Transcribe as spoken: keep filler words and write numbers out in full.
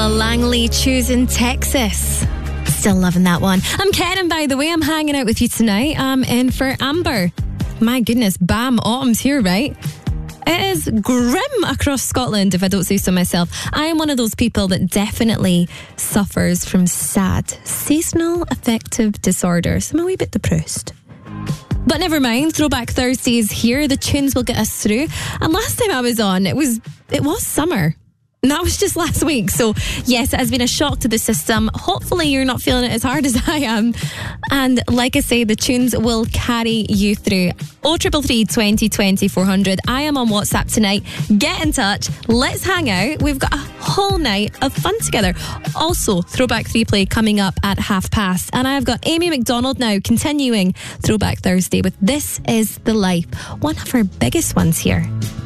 Langley choosing Texas. Still loving that one. I'm Karen, by the way. I'm hanging out with you tonight. I'm in for Amber. My goodness, bam, autumn's here, right? It is grim across Scotland, if I don't say so myself. I am one of those people that definitely suffers from S A D, seasonal affective disorder. So I'm a wee bit depressed. But never mind, Throwback Thursday is here. The tunes will get us through. And last time I was on, it was it was summer. And that was just last week. So yes, it has been a shock to the system. Hopefully you're not feeling it as hard as I am. And like I say, the tunes will carry you through. oh triple three, twenty, twenty, four hundred. I am on WhatsApp tonight. Get in touch. Let's hang out. We've got a whole night of fun together. Also, Throwback three Play coming up at half past. And I've got Amy McDonald now continuing Throwback Thursday with This Is the Life. One of her biggest ones here.